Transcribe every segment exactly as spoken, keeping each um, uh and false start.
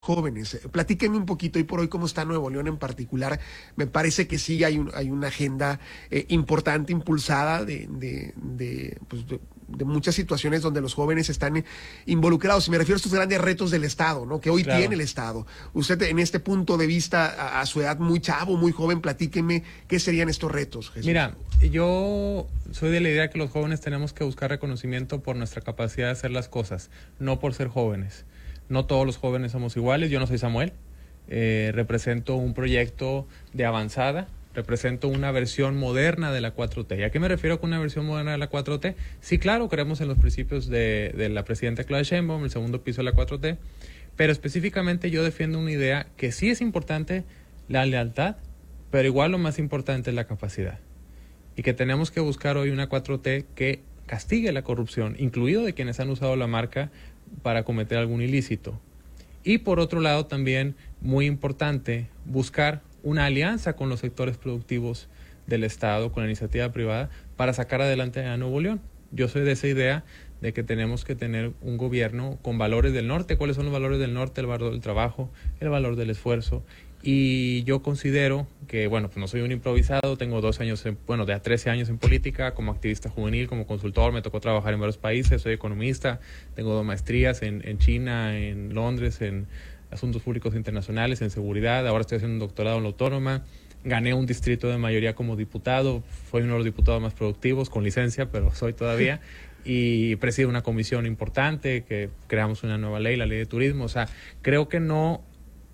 jóvenes. Platíquenme un poquito hoy por hoy cómo está Nuevo León en particular. Me parece que sí hay, un, hay una agenda eh, importante, impulsada de, de, de, pues de, de muchas situaciones donde los jóvenes están involucrados. Y me refiero a estos grandes retos del Estado, ¿no? Que hoy Claro. tiene el Estado. Usted, en este punto de vista, a, a su edad muy chavo, muy joven, platíqueme qué serían estos retos, Jesús. Mira, yo soy de la idea que los jóvenes tenemos que buscar reconocimiento por nuestra capacidad de hacer las cosas, no por ser jóvenes. No todos los jóvenes somos iguales. Yo no soy Samuel. Eh, represento un proyecto de avanzada. Represento una versión moderna de la cuatro T. ¿Y a qué me refiero con una versión moderna de la cuatro T? Sí, claro, creemos en los principios de, de la presidenta Claudia Sheinbaum, el segundo piso de la cuatro T, pero específicamente yo defiendo una idea que sí es importante la lealtad, pero igual lo más importante es la capacidad. Y que tenemos que buscar hoy una cuatro T que castigue la corrupción, incluido de quienes han usado la marca para cometer algún ilícito. Y por otro lado también, muy importante, buscar una alianza con los sectores productivos del Estado, con la iniciativa privada, para sacar adelante a Nuevo León. Yo soy de esa idea de que tenemos que tener un gobierno con valores del norte. ¿Cuáles son los valores del norte? El valor del trabajo, el valor del esfuerzo. Y yo considero que, bueno, pues no soy un improvisado, tengo dos años, en, bueno, de a trece años en política, como activista juvenil, como consultor, me tocó trabajar en varios países, soy economista, tengo dos maestrías en, en China, en Londres, en asuntos públicos internacionales, en seguridad, ahora estoy haciendo un doctorado en la Autónoma, gané un distrito de mayoría como diputado, fui uno de los diputados más productivos, con licencia, pero soy todavía, y presido una comisión importante, que creamos una nueva ley, la ley de turismo. O sea, creo que no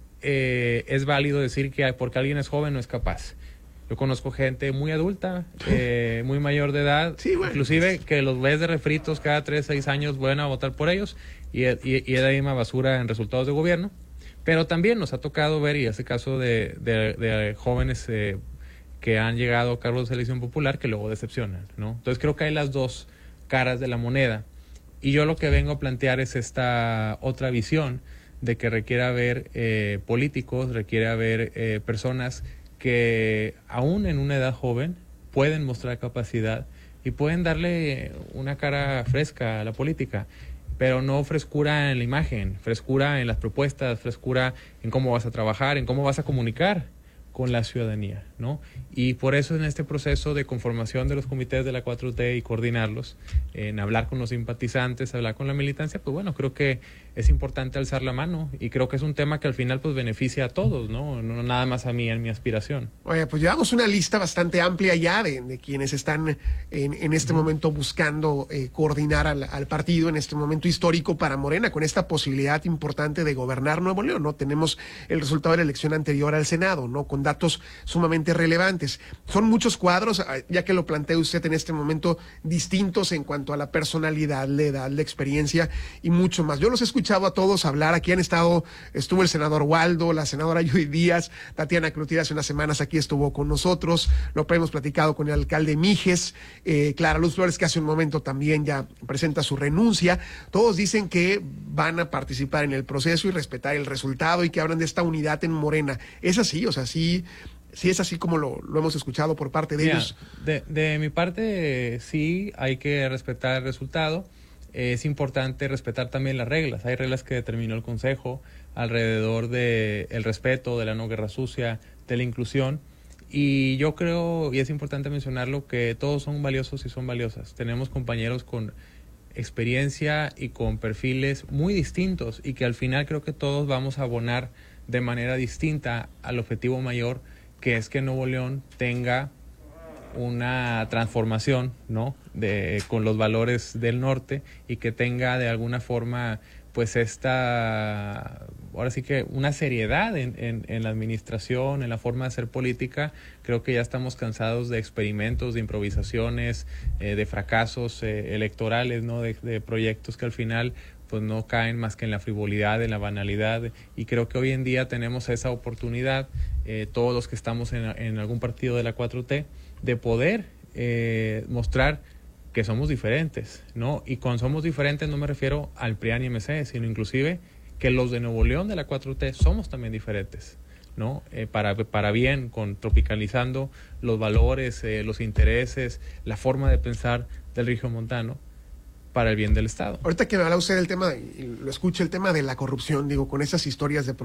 eh, es válido decir que porque alguien es joven no es capaz. Yo conozco gente muy adulta, eh, muy mayor de edad, sí, bueno, inclusive que los ves de refritos cada tres, seis años, van a votar por ellos, y, y, y es la misma basura en resultados de gobierno. Pero también nos ha tocado ver, y ese caso de, de, de jóvenes eh, que han llegado a cargos de selección popular que luego decepcionan, ¿no? Entonces creo que hay las dos caras de la moneda. Y yo lo que vengo a plantear es esta otra visión de que requiere haber eh, políticos, requiere haber eh, personas que aún en una edad joven pueden mostrar capacidad y pueden darle una cara fresca a la política, pero no frescura en la imagen, frescura en las propuestas, frescura en cómo vas a trabajar, en cómo vas a comunicar con la ciudadanía, ¿no? Y por eso en este proceso de conformación de los comités de la cuatro T y coordinarlos, en hablar con los simpatizantes, hablar con la militancia, pues bueno, creo que es importante alzar la mano y creo que es un tema que al final pues beneficia a todos, ¿no? No nada más a mí, en mi aspiración. Oye, pues llevamos una lista bastante amplia ya de, de quienes están en, en este uh-huh. momento buscando eh, coordinar al, al partido en este momento histórico para Morena, con esta posibilidad importante de gobernar Nuevo León, ¿no? Tenemos el resultado de la elección anterior al Senado, ¿no? Con datos sumamente relevantes. Son muchos cuadros, ya que lo plantea usted en este momento, distintos en cuanto a la personalidad, la edad, la experiencia y mucho más. Yo los he escuchado a todos hablar. Aquí han estado, estuvo el senador Waldo, la senadora Yuri Díaz, Tatiana Cloutier hace unas semanas aquí estuvo con nosotros, lo hemos platicado con el alcalde Mijes, eh, Clara Luz Flores, que hace un momento también ya presenta su renuncia. Todos dicen que van a participar en el proceso y respetar el resultado y que hablan de esta unidad en Morena. ¿Es así? O sea, sí... Sí, es así como lo, lo hemos escuchado por parte de Mira, ellos. De, de mi parte, sí, hay que respetar el resultado. Eh, es importante respetar también las reglas. Hay reglas que determinó el Consejo alrededor del respeto, de la no guerra sucia, de la inclusión. Y yo creo, y es importante mencionarlo, que todos son valiosos y son valiosas. Tenemos compañeros con experiencia y con perfiles muy distintos y que al final creo que todos vamos a abonar de manera distinta al objetivo mayor, que es que Nuevo León tenga una transformación, ¿no? De, con los valores del norte y que tenga de alguna forma pues esta, ahora sí que una seriedad en, en, en la administración, en la forma de hacer política. Creo que ya estamos cansados de experimentos, de improvisaciones, eh, de fracasos eh, electorales, ¿no? De, de proyectos que al final pues no caen más que en la frivolidad, en la banalidad, y creo que hoy en día tenemos esa oportunidad, eh, todos los que estamos en, en algún partido de la cuatro T, de poder eh, mostrar que somos diferentes, ¿no? Y cuando somos diferentes no me refiero al P R I A N y M C, sino inclusive que los de Nuevo León de la cuatro T somos también diferentes, ¿no? Eh, para, para bien, con tropicalizando los valores, eh, los intereses, la forma de pensar del regiomontano, para el bien del Estado. Ahorita que me habla usted del tema, y lo escucho, el tema de la corrupción, digo, con esas historias de